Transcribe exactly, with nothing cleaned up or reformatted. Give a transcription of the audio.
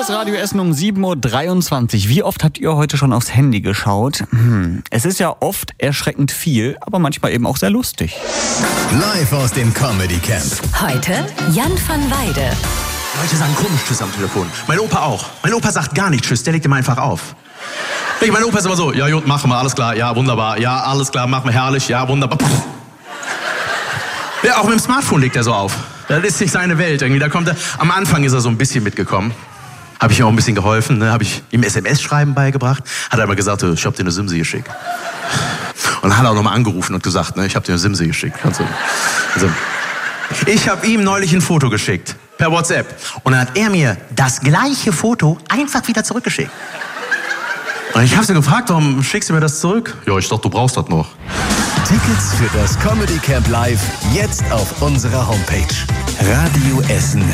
ist Radio Essen um sieben Uhr dreiundzwanzig. Wie oft habt ihr heute schon aufs Handy geschaut? Hm. Es ist ja oft erschreckend viel, aber manchmal eben auch sehr lustig. Live aus dem Comedy Camp. Heute Jan van Weide. Leute sagen komisch Tschüss am Telefon. Mein Opa auch. Mein Opa sagt gar nicht Tschüss, der legt immer einfach auf. Mein Opa ist immer so, ja gut, machen wir, alles klar, ja wunderbar, ja alles klar, machen wir, herrlich, ja wunderbar. Ja, auch mit dem Smartphone legt er so auf. Das ist nicht seine Welt irgendwie. Da kommt er, am Anfang ist er so ein bisschen mitgekommen. Habe ich ihm auch ein bisschen geholfen, ne? Habe ich ihm S M S-Schreiben beigebracht. Hat er aber gesagt, ich hab dir eine Simse geschickt. Und dann hat er auch nochmal angerufen und gesagt, ne, ich hab dir eine Simse geschickt. Also, also. Ich habe ihm neulich ein Foto geschickt, per WhatsApp. Und dann hat er mir das gleiche Foto einfach wieder zurückgeschickt. Und ich habe sie gefragt, warum schickst du mir das zurück? Ja, ich dachte, du brauchst das noch. Tickets für das Comedy Camp Live jetzt auf unserer Homepage. Radio Essen.